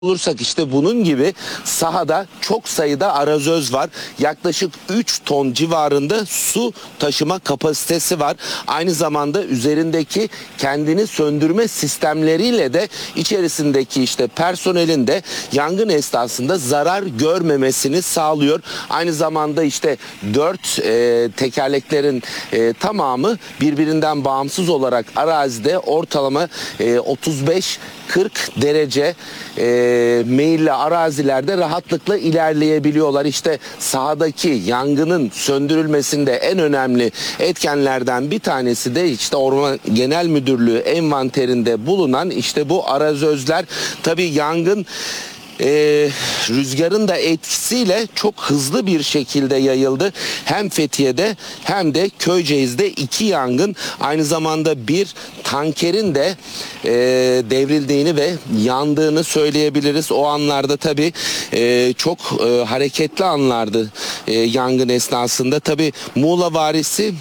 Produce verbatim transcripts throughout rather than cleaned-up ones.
olursak işte bunun gibi sahada çok sayıda arazöz var. Yaklaşık üç ton civarında su taşıma kapasitesi var. Aynı zamanda üzerindeki kendini söndürme sistemleriyle de içerisindeki işte personelin de yangın esnasında zarar görmemesini sağlıyor. Aynı zamanda işte dört e, tekerleklerin e, tamamı birbirinden bağımsız olarak arazide ortalama e, otuz beş kırk derece e, meyilli arazilerde rahatlıkla ilerleyebiliyorlar. İşte sahadaki yangının söndürülmesinde en önemli etkenlerden bir tanesi de işte Orman Genel Müdürlüğü envanterinde bulunan işte bu arazözler. Tabii yangın Ee, rüzgarın da etkisiyle çok hızlı bir şekilde yayıldı. Hem Fethiye'de hem de Köyceğiz'de iki yangın, aynı zamanda bir tankerin de e, devrildiğini ve yandığını söyleyebiliriz. O anlarda tabii e, çok e, hareketli anlardı e, yangın esnasında. Tabii Muğla valisi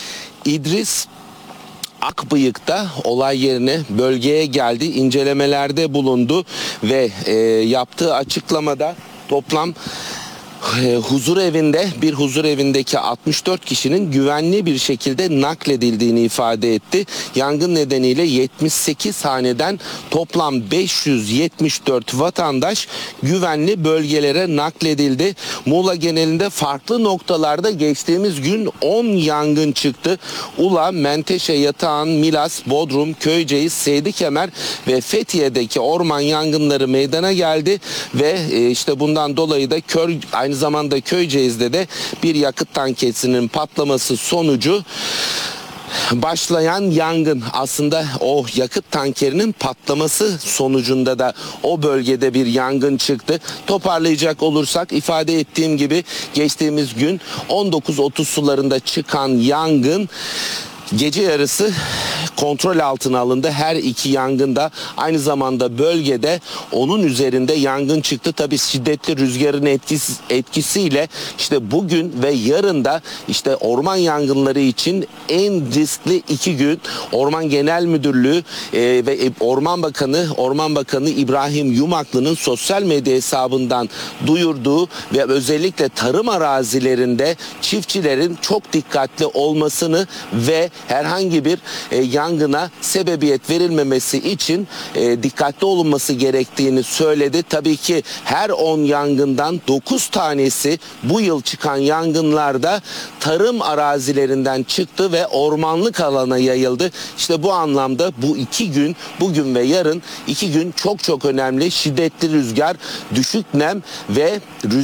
İdris Akbıyık da olay yerine, bölgeye geldi, incelemelerde bulundu ve e, yaptığı açıklamada toplam e, huzur evinde bir huzur evindeki altmış dört kişinin güvenli bir şekilde nakledildiğini ifade etti. Yangın nedeniyle yetmiş sekiz haneden toplam beş yüz yetmiş dört vatandaş güvenli bölgelere nakledildi. Muğla genelinde farklı noktalarda geçtiğimiz gün on yangın çıktı. Ula, Menteşe, Yatağan, Milas, Bodrum, Köyceğiz, Seydikemer ve Fethiye'deki orman yangınları meydana geldi ve e, işte bundan dolayı da kör, aynı zamanda Köyceğiz'de de bir yakıt tankesinin patlaması sonucu başlayan yangın, aslında o yakıt tankerinin patlaması sonucunda da o bölgede bir yangın çıktı. Toparlayacak olursak, ifade ettiğim gibi geçtiğimiz gün on dokuz otuz sularında çıkan yangın gece yarısı kontrol altına alındı. Her iki yangında aynı zamanda bölgede onun üzerinde yangın çıktı. Tabii şiddetli rüzgarın etkisi, etkisiyle işte bugün ve yarın da işte orman yangınları için en riskli iki gün. Orman Genel Müdürlüğü e, ve Orman Bakanı Orman Bakanı İbrahim Yumaklı'nın sosyal medya hesabından duyurduğu ve özellikle tarım arazilerinde çiftçilerin çok dikkatli olmasını ve herhangi bir e, yangına sebebiyet verilmemesi için e, dikkatli olunması gerektiğini söyledi. Tabii ki her on yangından dokuz tanesi bu yıl çıkan yangınlarda tarım arazilerinden çıktı ve ormanlık alana yayıldı. İşte bu anlamda bu iki gün, bugün ve yarın iki gün çok çok önemli. Şiddetli rüzgar, düşük nem ve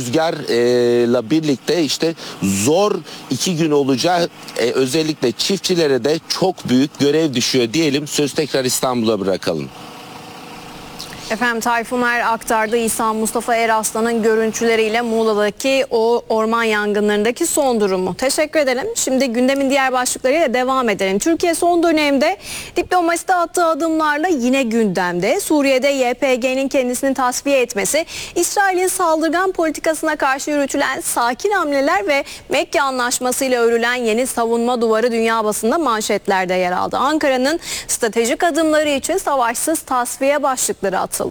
rüzgarla birlikte işte zor iki gün olacak. E, özellikle çiftçilere de çok büyük görev düşüyor diyelim. Söz tekrar İstanbul'a bırakalım. Efendim, Tayfun Er aktardı İhsan Mustafa Eraslan'ın görüntüleriyle Muğla'daki o orman yangınlarındaki son durumu. Teşekkür edelim. Şimdi gündemin diğer başlıklarıyla devam edelim. Türkiye son dönemde diplomaside attığı adımlarla yine gündemde. Suriye'de Y P G'nin kendisini tasfiye etmesi, İsrail'in saldırgan politikasına karşı yürütülen sakin hamleler ve Mekke Anlaşması ile örülen yeni savunma duvarı dünya basında manşetlerde yer aldı. Ankara'nın stratejik adımları için savaşsız tasfiye başlıkları atıldı.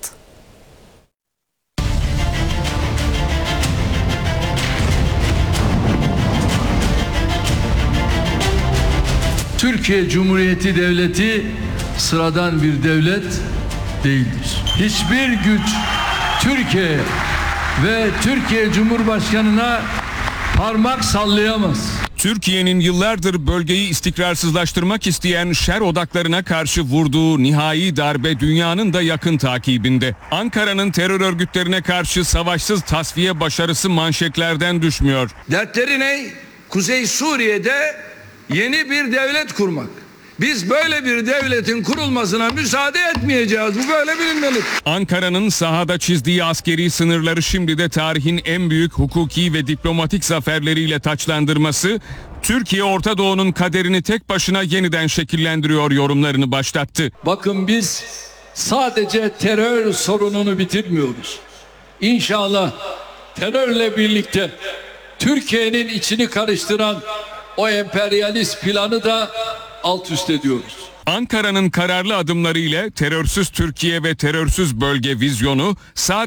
Türkiye Cumhuriyeti Devleti sıradan bir devlet değildir. Hiçbir güç Türkiye ve Türkiye Cumhurbaşkanı'na parmak sallayamaz. Türkiye'nin yıllardır bölgeyi istikrarsızlaştırmak isteyen şer odaklarına karşı vurduğu nihai darbe dünyanın da yakın takibinde. Ankara'nın terör örgütlerine karşı savaşsız tasfiye başarısı manşetlerden düşmüyor. Dertleri ne? Kuzey Suriye'de yeni bir devlet kurmak. Biz böyle bir devletin kurulmasına müsaade etmeyeceğiz. Bu böyle bilinmeli. Ankara'nın sahada çizdiği askeri sınırları şimdi de tarihin en büyük hukuki ve diplomatik zaferleriyle taçlandırması, Türkiye Orta Doğu'nun kaderini tek başına yeniden şekillendiriyor yorumlarını başlattı. Bakın, biz sadece terör sorununu bitirmiyoruz. İnşallah terörle birlikte Türkiye'nin içini karıştıran o emperyalist planı da alt üst ediyoruz. Ankara'nın kararlı adımlarıyla terörsüz Türkiye ve terörsüz bölge vizyonu sadece